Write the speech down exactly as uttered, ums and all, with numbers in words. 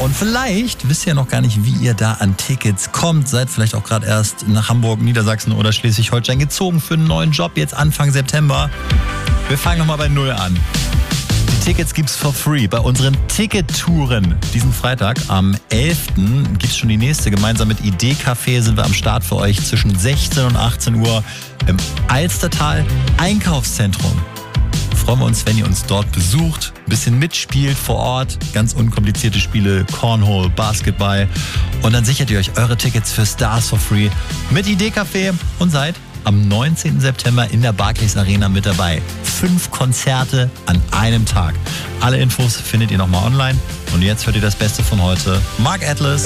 Und vielleicht wisst ihr noch gar nicht, wie ihr da an Tickets kommt. Seid vielleicht auch gerade erst nach Hamburg, Niedersachsen oder Schleswig-Holstein gezogen für einen neuen Job, jetzt Anfang September. Wir fangen nochmal bei Null an. Die Tickets gibt's for free bei unseren Ticket-Touren. Diesen Freitag am elften gibt's schon die nächste. Gemeinsam mit Idee Café sind wir am Start für euch zwischen sechzehn und achtzehn Uhr im Alstertal Einkaufszentrum. Freuen wir uns, wenn ihr uns dort besucht, ein bisschen mitspielt vor Ort, ganz unkomplizierte Spiele, Cornhole, Basketball. Und dann sichert ihr euch eure Tickets für Stars for free mit Idee Café und seid am neunzehnten September in der Barclays Arena mit dabei. Fünf Konzerte an einem Tag. Alle Infos findet ihr nochmal online. Und jetzt hört ihr das Beste von heute. Mark Atlas.